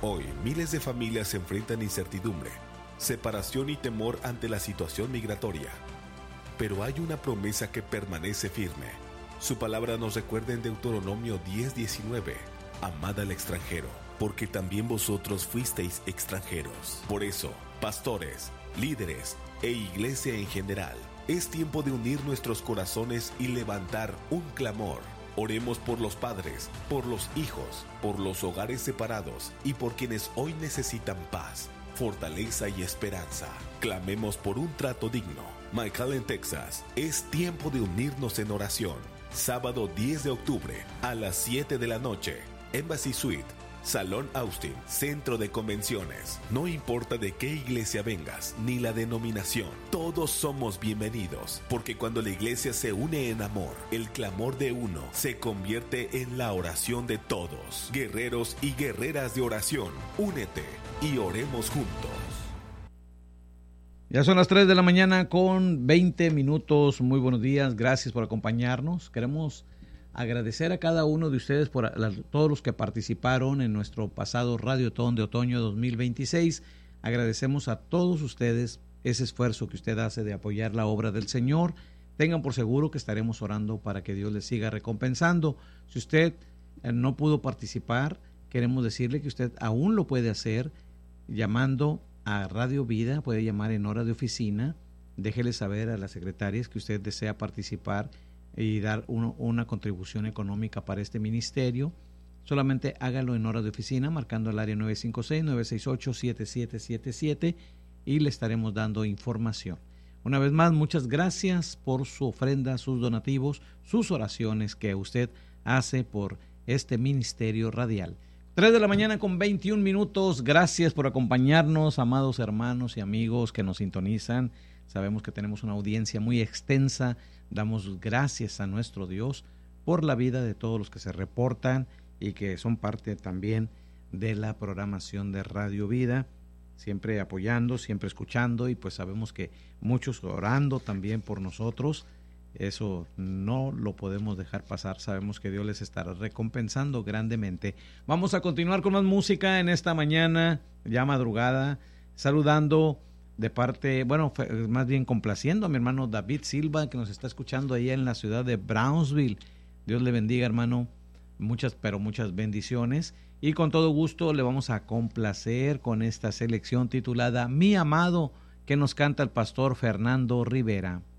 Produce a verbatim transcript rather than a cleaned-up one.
Hoy, miles de familias se enfrentan a incertidumbre, separación y temor ante la situación migratoria. Pero hay una promesa que permanece firme. Su palabra nos recuerda en Deuteronomio diez diecinueve: amad al extranjero, porque también vosotros fuisteis extranjeros. Por eso, pastores, líderes e iglesia en general, es tiempo de unir nuestros corazones y levantar un clamor. Oremos por los padres, por los hijos, por los hogares separados y por quienes hoy necesitan paz, fortaleza y esperanza. Clamemos por un trato digno. McAllen, Texas. Es tiempo de unirnos en oración. Sábado diez de octubre a las siete de la noche. Embassy Suite, Salón Austin, Centro de Convenciones. No importa de qué iglesia vengas, ni la denominación, todos somos bienvenidos, porque cuando la iglesia se une en amor, el clamor de uno se convierte en la oración de todos. Guerreros y guerreras de oración, únete y oremos juntos. Ya son las tres de la mañana con veinte minutos. Muy buenos días, gracias por acompañarnos. Queremos agradecer a cada uno de ustedes por a, a todos los que participaron en nuestro pasado Radiotón de otoño dos mil veintiséis. Agradecemos a todos ustedes ese esfuerzo que usted hace de apoyar la obra del Señor. Tengan por seguro que estaremos orando para que Dios les siga recompensando. Si usted eh, no pudo participar, queremos decirle que usted aún lo puede hacer llamando a Radio Vida. Puede llamar en hora de oficina. Déjele saber a las secretarias que usted desea participar y dar uno, una contribución económica para este ministerio. Solamente hágalo en hora de oficina marcando el área nueve cinco seis, nueve seis ocho, siete siete siete siete y le estaremos dando información. Una vez más, muchas gracias por su ofrenda, sus donativos, sus oraciones que usted hace por este ministerio radial. tres de la mañana con veintiún minutos. Gracias por acompañarnos, amados hermanos y amigos que nos sintonizan. Sabemos que tenemos una audiencia muy extensa. Damos gracias a nuestro Dios por la vida de todos los que se reportan y que son parte también de la programación de Radio Vida, siempre apoyando, siempre escuchando, y pues sabemos que muchos orando también por nosotros. Eso no lo podemos dejar pasar. Sabemos que Dios les estará recompensando grandemente. Vamos a continuar con más música en esta mañana, ya madrugada, saludando de parte, bueno, más bien complaciendo a mi hermano David Silva, que nos está escuchando ahí en la ciudad de Brownsville. Dios le bendiga, hermano. Muchas, pero muchas bendiciones. Y con todo gusto le vamos a complacer con esta selección titulada Mi Amado, que nos canta el pastor Fernando Rivera.